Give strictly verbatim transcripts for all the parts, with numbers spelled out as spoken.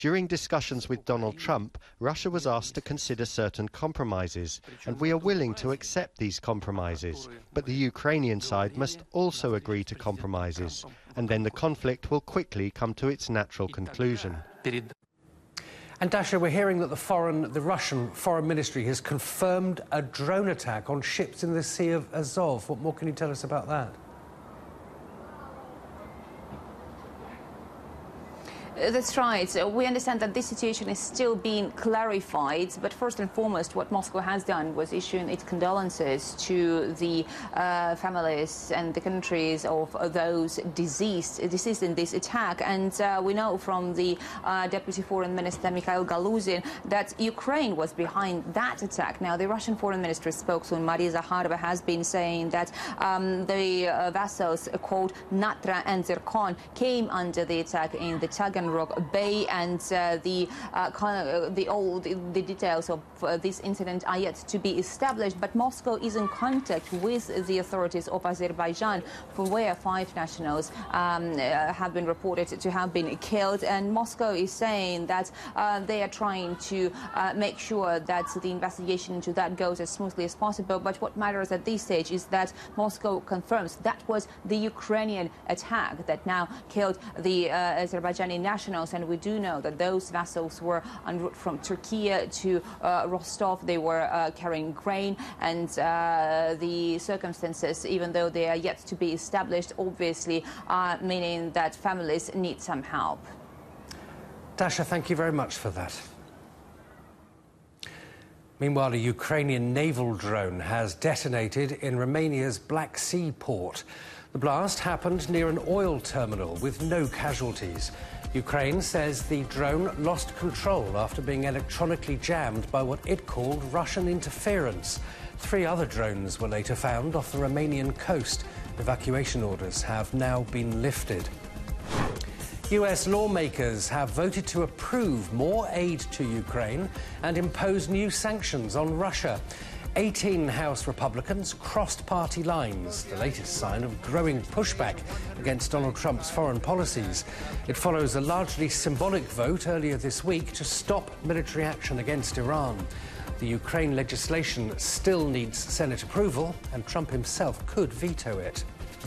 During discussions with Donald Trump, Russia was asked to consider certain compromises, and we are willing to accept these compromises. But the Ukrainian side must also agree to compromises, and then the conflict will quickly come to its natural conclusion. And Dasha, we're hearing that the foreign, the Russian Foreign Ministry has confirmed a drone attack on ships in the Sea of Azov. What more can you tell us about that? That's right. We understand that this situation is still being clarified, but first and foremost, what Moscow has done was issuing its condolences to the uh, families and the countries of those deceased, deceased in this attack. And uh, we know from the uh, Deputy Foreign Minister Mikhail Galuzin that Ukraine was behind that attack. Now, the Russian Foreign Ministry spokeswoman Maria Zakharova has been saying that um, the uh, vessels called Natra and Zircon came under the attack in the Taganrog Bay, and uh, the uh, the all the, the details of uh, this incident are yet to be established. But Moscow is in contact with the authorities of Azerbaijan, from where five nationals um, uh, have been reported to have been killed. And Moscow is saying that uh, they are trying to uh, make sure that the investigation into that goes as smoothly as possible. But what matters at this stage is that Moscow confirms that was the Ukrainian attack that now killed the uh, Azerbaijani nationals. And we do know that those vessels were en route from Turkey to uh, Rostov. They were uh, carrying grain, and uh, the circumstances, even though they are yet to be established, obviously are meaning that families need some help. Dasha, thank you very much for that. Meanwhile, a Ukrainian naval drone has detonated in Romania's Black Sea port. The blast happened near an oil terminal with no casualties. Ukraine says the drone lost control after being electronically jammed by what it called Russian interference. Three other drones were later found off the Romanian coast. Evacuation orders have now been lifted. U S lawmakers have voted to approve more aid to Ukraine and impose new sanctions on Russia. eighteen House Republicans crossed party lines, the latest sign of growing pushback against Donald Trump's foreign policies. It follows a largely symbolic vote earlier this week to stop military action against Iran. The Ukraine legislation still needs Senate approval, and Trump himself could veto it.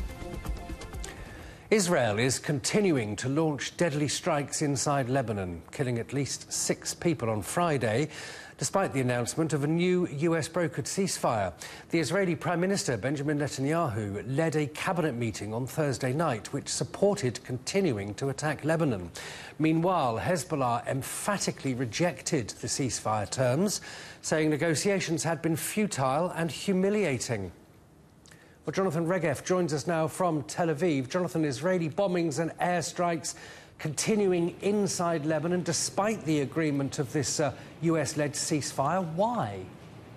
Israel is continuing to launch deadly strikes inside Lebanon, killing at least six people on Friday, despite the announcement of a new U S-brokered ceasefire. The Israeli Prime Minister, Benjamin Netanyahu, led a cabinet meeting on Thursday night which supported continuing to attack Lebanon. Meanwhile, Hezbollah emphatically rejected the ceasefire terms, saying negotiations had been futile and humiliating. Well, Jonathan Regev joins us now from Tel Aviv. Jonathan, Israeli bombings and airstrikes continuing inside Lebanon despite the agreement of this uh, U S-led ceasefire. Why?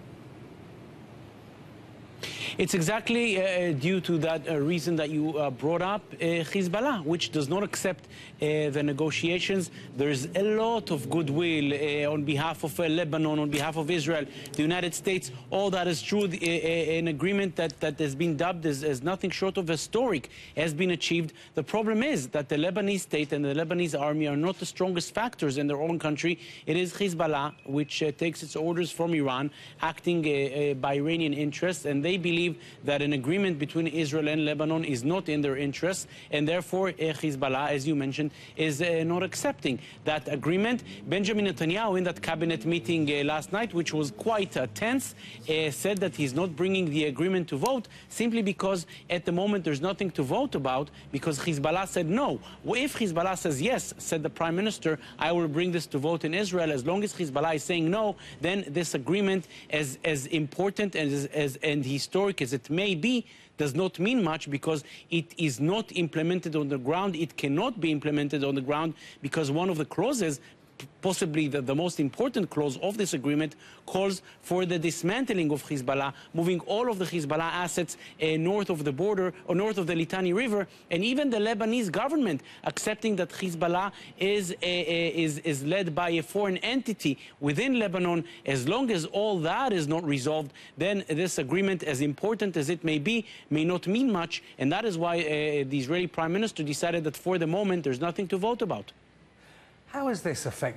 It's exactly uh, due to that uh, reason that you uh, brought up, uh, Hezbollah, which does not accept uh, the negotiations. There's a lot of goodwill uh, on behalf of uh, Lebanon, on behalf of Israel, the United States. All that is true. The, uh, an agreement that, that has been dubbed as, as nothing short of historic has been achieved. The problem is that the Lebanese state and the Lebanese army are not the strongest factors in their own country. It is Hezbollah, which uh, takes its orders from Iran, acting uh, uh, by Iranian interests, and they believe that an agreement between Israel and Lebanon is not in their interests, and therefore uh, Hezbollah, as you mentioned, is uh, not accepting that agreement. Benjamin Netanyahu, in that cabinet meeting uh, last night, which was quite uh, tense, uh, said that he's not bringing the agreement to vote simply because at the moment there's nothing to vote about, because Hezbollah said no. Well, if Hezbollah says yes, said the Prime Minister, I will bring this to vote in Israel. As long as Hezbollah is saying no, then this agreement, as, as important as, as, and historic as it may be, does not mean much, because it is not implemented on the ground. It cannot be implemented on the ground because one of the clauses, possibly the, the most important clause of this agreement, calls for the dismantling of Hezbollah, moving all of the Hezbollah assets uh, north of the border or north of the Litani River, and even the Lebanese government accepting that Hezbollah is, uh, is, is led by a foreign entity within Lebanon. As long as all that is not resolved, then this agreement, as important as it may be, may not mean much, and that is why uh, the Israeli Prime Minister decided that for the moment there's nothing to vote about. How is this affecting